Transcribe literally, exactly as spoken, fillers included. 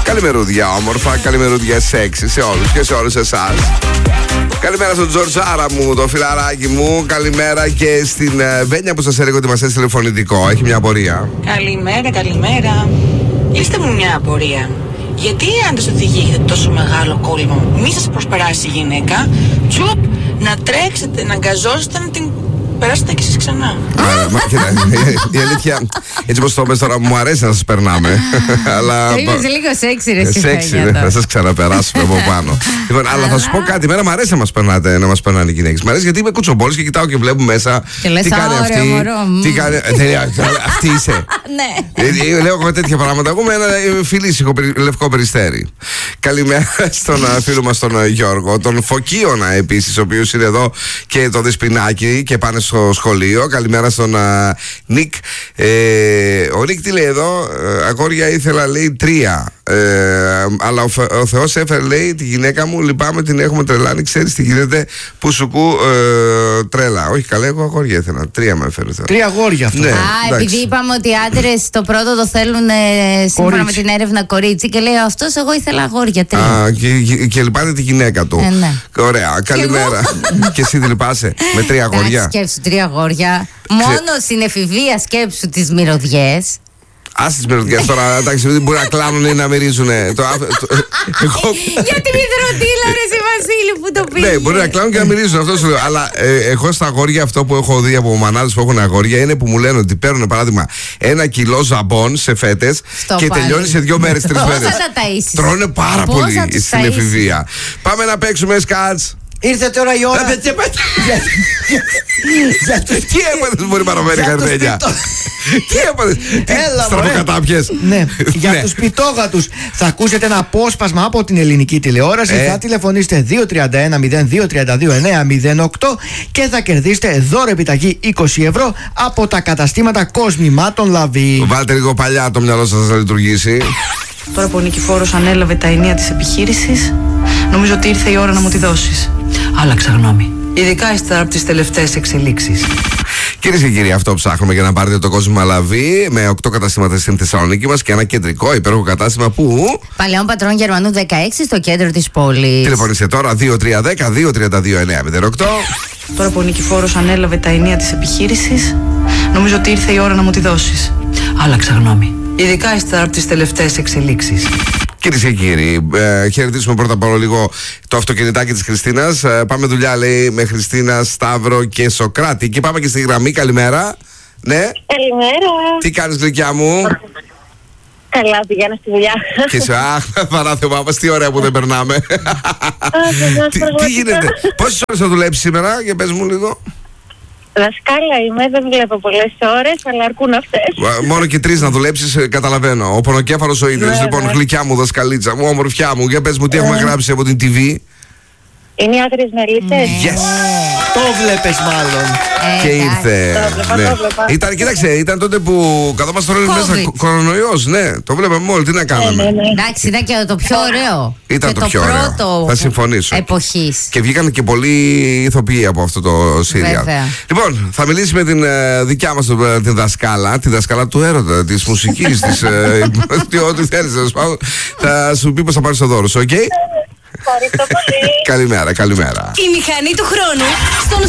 Καλημερούδια όμορφα, καλημερούδια σεξι σε όλους και σε όλους εσάς. Καλημέρα στον Τζορτζάρα μου, το φιλαράκι μου. Καλημέρα και στην uh, Βένια που σας έλεγα ότι μας έστειλε φωνητικό. Έχει μια απορία. Καλημέρα, καλημέρα. Είστε μου μια απορία. Γιατί οι άντρες οδηγείτε τόσο μεγάλο κόλλημα, μη σας προσπεράσει η γυναίκα, τσουπ, να τρέξετε, να αγκαζώσετε, να την περάσετε και εσείς ξανά. Η αλήθεια, έτσι πως το πες τώρα, μου αρέσει να σας περνάμε. Το είπες λίγο σεξι ρε σεξι, να σας ξαναπεράσουμε από πάνω. Αλλά θα σου πω κάτι, εμένα μου αρέσει να μας περνάτε, να μας περνάνε οι γυναίκες. Μ' αρέσει γιατί είμαι κουτσομπόλης και κοιτάω και βλέπω μέσα τι κάνει αυτή. Τι κάνει, αυτή είσαι. Λέω εγώ τέτοια πράγματα. Εγώ με ένα φιλήσυχο λευκό περιστέρι. Καλημέρα στον φίλο μας τον Γιώργο, τον Φωκίωνα επίσης, ο οποίος είναι εδώ και το Δεσποινάκι και πάνε στο σχολείο. Καλημέρα στον uh, Νικ. Ε, ο Νικ τι λέει εδώ, ε, αγόρια ήθελα λέει τρία. Ε, αλλά ο, ο Θεός έφερε λέει τη γυναίκα μου, λυπάμαι την έχουμε τρελάνει. Ξέρεις τι γίνεται που σου κου ε, τρέλα. Όχι καλά, εγώ αγόρια ήθελα. Τρία με έφερε. Τρία αγόρια αυτό. Ναι, Α, εντάξει. Επειδή είπαμε ότι οι άντρες το πρώτο το θέλουν ε, σύμφωνα με την έρευνα κορίτσι και λέει αυτός εγώ ήθελα αγόρια. Τρία. Α, και, και, και λυπάται τη γυναίκα του. Ε, ναι. Ωραία, καλημέρα. Και εσύ δεν λυπάσαι με τρία αγόρια. Σκέψου τρία αγόρια. Μόνο στην εφηβεία σκέψου τις μυρωδιές. Ας τις μυρωδιές τώρα, εντάξει, δεν μπορεί να κλάνουν ή να μυρίζουνε. Για τη μυθροτήλα ρε σε Βασίλη που το πήγε. Ναι, μπορεί να κλάνουν και να μυρίζουν, αυτό σου λέω. Αλλά εγώ στα αγόρια αυτό που έχω δει από μανάδες που έχουν αγόρια είναι που μου λένε ότι παίρνουν παράδειγμα ένα κιλό ζαμπόν σε φέτες και τελειώνει σε δύο μέρες, τρεις μέρες. Πώς θα τα ταΐσεις? Τρώνε πάρα πολύ στην εφηβεία. Πάμε να παίξουμε σκάτς. Ήρθε τώρα η ώρα. Τι έπαθες μπορεί παραμένει Χαρδένια? Τι έπαθες? Στραβοκατάπιες? Ναι, για τους πιτόγατους θα ακούσετε ένα απόσπασμα από την ελληνική τηλεόραση. Θα τηλεφωνήσετε δύο τρία ένα μηδέν δύο τρία δύο εννέα μηδέν οκτώ και θα κερδίσετε δώρο επιταγή είκοσι ευρώ από τα καταστήματα κοσμημάτων Λαβή. Βάλτε λίγο παλιά το μυαλό σας να λειτουργήσει. Τώρα που ο Νικηφόρος ανέλαβε τα ενία της επιχείρησης, νομίζω ότι ήρθε η ώρα να μου τη δώσεις. Άλλαξα γνώμη. Ειδικά ύστερα από τις τελευταίες εξελίξεις. Κυρίες και κύριοι, αυτό ψάχνουμε για να πάρετε το κόσμο Λαβή με οκτώ καταστήματα στην Θεσσαλονίκη μας και ένα κεντρικό υπέροχο κατάστημα που. Παλαιών Πατρών Γερμανού δεκαέξι στο κέντρο της πόλης. Τηλεφωνήστε τώρα δύο τρία ένα μηδέν δύο τρία δύο εννέα μηδέν οκτώ. Τώρα που ο Νικηφόρος ανέλαβε τα ενία της επιχείρησης, νομίζω ότι ήρθε η ώρα να μου τη δώσεις. Άλλαξα γνώμη. Ειδικά ύστερα από τις τελευταίες εξελίξεις. Κυρίες και κύριοι, ε, χαιρετήσουμε πρώτα απ' όλα λίγο το αυτοκινητάκι της Χριστίνας. Ε, πάμε δουλειά, λέει, με Χριστίνα, Σταύρο και Σοκράτη. Και πάμε και στη γραμμή. Καλημέρα. Ναι. Καλημέρα. Τι κάνεις, γλυκιά μου? Καλά, πηγαίνω στη δουλειά. Και σε αχ, παράθεμα μας, τι ωραία που δεν περνάμε. τι, τι γίνεται, πόσες ώρες θα δουλέψεις σήμερα, για πες μου λίγο. Δασκάλα είμαι, δεν βλέπω πολλές ώρες, αλλά αρκούν αυτές. Μόνο και τρεις να δουλέψεις, καταλαβαίνω. Ο πονοκέφαλος ο ίδιος. Ναι, λοιπόν, ναι. γλυκιά μου, δασκαλίτσα μου, ομορφιά μου, για πες μου τι έχουμε γράψει από την τι βι. Είναι οι Άγριες Μελισσές. Yes! Το βλέπεις μάλλον. Ε, και ήρθε. Το βλέπα, ναι. το βλέπα. Ήταν, κοίταξε, ήταν τότε που καθόμαστε τώρα μέσα κορονοϊός. Ναι, το βλέπαμε όλοι. Τι να κάναμε. Ναι, ναι, ναι. Εντάξει, ήταν και το πιο ωραίο. Ήταν και το πιο ωραίο. πρώτο Θα συμφωνήσω. εποχής. Και βγήκαν και πολλοί ηθοποιοί από αυτό το σύριαλ. Λοιπόν, θα μιλήσει με την ε, δικιά μας ε, την δασκάλα, τη δασκάλα του έρωτα, της μουσικής, της. Ε, ό,τι θέλεις. Θα σου πει πως θα πάρεις το δώρο σου, οκ? Ευχαριστώ πολύ. Καλημέρα, καλημέρα. Η μηχανή του χρόνου στον